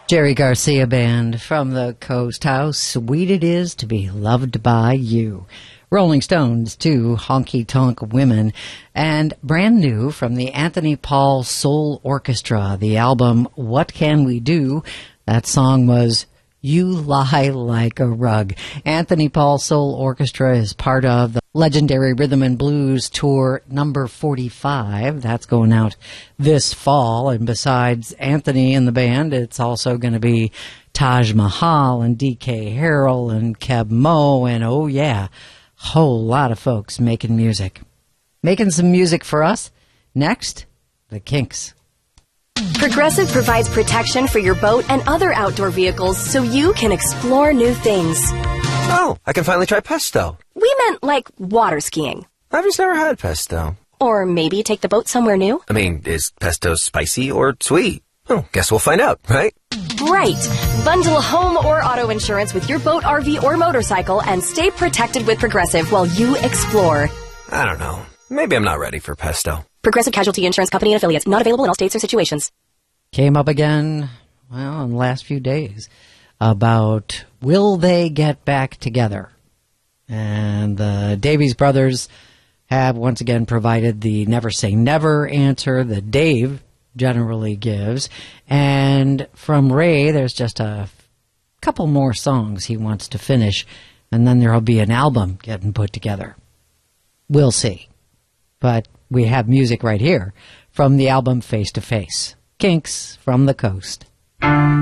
Jerry Garcia Band from the coast. How sweet it is to be loved by you. Rolling Stones, too, Honky Tonk Women. And brand new from the Anthony Paul Soul Orchestra, the album What Can We Do? That song was You Lie Like a Rug. Anthony Paul Soul Orchestra is part of the legendary Rhythm and Blues Tour number 45. That's going out this fall. And besides Anthony and the band, it's also going to be Taj Mahal and DK Harrell and Keb Mo and, oh yeah, whole lot of folks making music. Making some music for us. Next, the Kinks. Progressive provides protection for your boat and other outdoor vehicles so you can explore new things. Oh, I can finally try pesto. We meant like water skiing. I've just never had pesto. Or maybe take the boat somewhere new. I mean, is pesto spicy or sweet? Oh, guess we'll find out, right? Right. Bundle home or auto insurance with your boat, RV, or motorcycle and stay protected with Progressive while you explore. I don't know. Maybe I'm not ready for pesto. Progressive Casualty Insurance Company and Affiliates. Not available in all states or situations. Came up again, well, in the last few days, about will they get back together? And the Davies brothers have once again provided the never say never answer that Dave generally gives. And from Ray, there's just a couple more songs he wants to finish, and then there'll be an album getting put together. We'll see. But we have music right here from the album Face to Face. Kinks from the Coast.